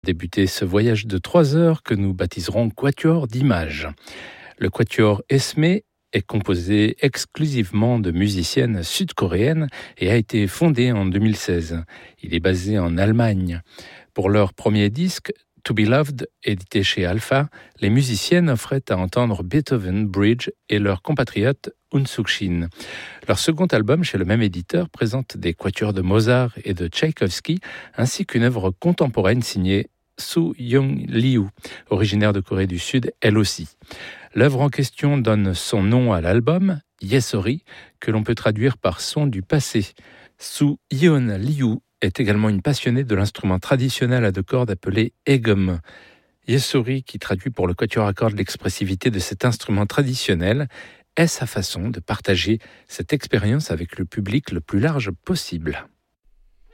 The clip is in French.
débuter ce voyage de 3 heures que nous baptiserons Quatuor d'images. Le Quatuor Esme est composé exclusivement de musiciennes sud-coréennes et a été fondé en 2016. Il est basé en Allemagne. Pour leur premier disque, To Be Loved, édité chez Alpha, les musiciennes offraient à entendre Beethoven, Bridge et leur compatriote Eun Suk-shin. Leur second album chez le même éditeur présente des quatuors de Mozart et de Tchaïkovski, ainsi qu'une œuvre contemporaine signée Soo Young-Liu, originaire de Corée du Sud, elle aussi. L'œuvre en question donne son nom à l'album, Yesori, que l'on peut traduire par son du passé. Soo Young-Liu est également une passionnée de l'instrument traditionnel à deux cordes appelé egum. Yesori, qui traduit pour le quatuor à cordes l'expressivité de cet instrument traditionnel, est sa façon de partager cette expérience avec le public le plus large possible.